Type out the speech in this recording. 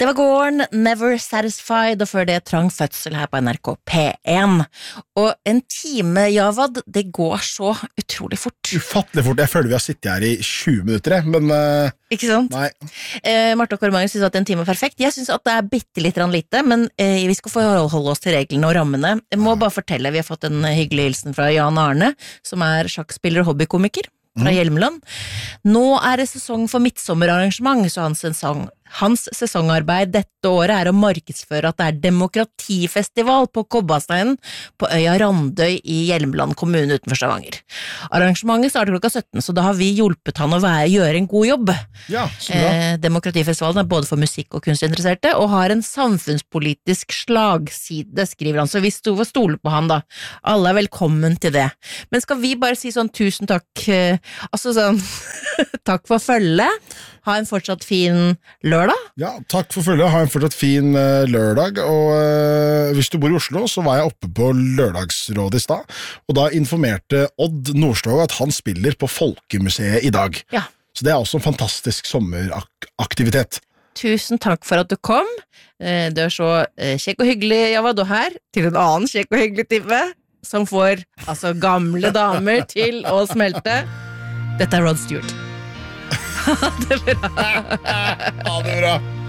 Det var gården Never Satisfied, og før det Trang fødsel her på NRK P1. Og en time, Javad, det går så utrolig fort. Ufattelig fort. Jeg føler vi har sittet her i 20 minutter, men ikke sant? nei. Marte og Kåre synes at en time er perfekt. Jeg synes at det er bitte litt lite, men vi skal forholde oss til reglene og rammene. Jeg må bare fortelle, vi har fått en hyggelig hilsen fra Jan Arne, som er sjakkspiller og hobbykomiker fra Hjelmeland. Nå det sesong for midtsommerarrangement, så hans sesongarbeid dette året å markedsføre at det demokratifestival på Kobbasteinen på øya Randøy i Hjelmeland kommune utenfor Stavanger. Arrangementet starter klokka 17, så da har vi hjulpet han å gjøre en god jobb. Ja, så bra. Demokratifestivalen både for musikk- og kunstinteresserte, og har en samfunnspolitisk slagside, skriver han, så vi får stole på han da. Alle velkommen til det. Men skal vi bare si sånn tusen takk, takk for følget, ha en fortsatt fin lørdag? Ja, takk for følget. Ha en fortsatt fin lørdag, og hvis du bor i Oslo, så var jeg oppe på lørdagsrådet i sted, og da informerte Odd Nordstoga at han spiller på Folkemuseet i dag. Ja. Så det også en fantastisk sommeraktivitet. Tusen takk for at du kom. Du så kjekk og hyggelig, Javad, og her til en annen kjekk og hyggelig type, som får gamle damer til å smelte. Dette Rod Stewart. Ha det bra. Ha det bra.